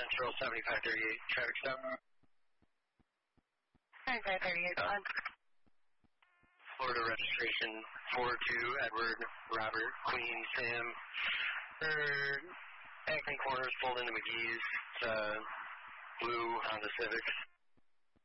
Central 7538, traffic stop. 7538, go on. Florida registration 42, Edward, Robert, Queen, Sam. Acton Corners pulled into McGee's. Blue Honda Civic.